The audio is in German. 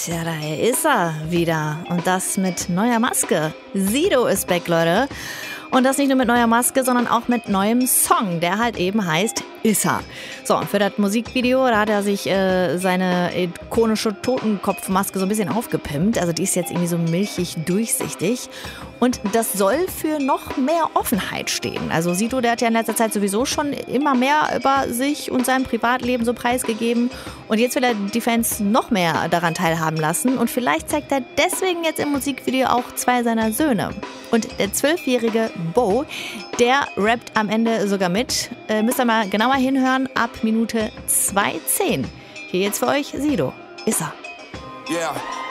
Tja, da ist er wieder. Und das mit neuer Maske. Sido ist back, Leute. Und das nicht nur mit neuer Maske, sondern auch mit neuem Song, der halt eben heißt Issa. So, für das Musikvideo, da hat er sich seine ikonische Totenkopfmaske so ein bisschen aufgepimpt. Also die ist jetzt irgendwie so milchig durchsichtig. Und das soll für noch mehr Offenheit stehen. Also Sido, der hat ja in letzter Zeit sowieso schon immer mehr über sich und sein Privatleben so preisgegeben. Und jetzt will er die Fans noch mehr daran teilhaben lassen. Und vielleicht zeigt er deswegen jetzt im Musikvideo auch 2 seiner Söhne. Und der 12-jährige Bo, der rappt am Ende sogar mit. Müsst ihr mal genauer hinhören, ab Minute 2:10. Hier jetzt für euch Sido. Issa. Yeah.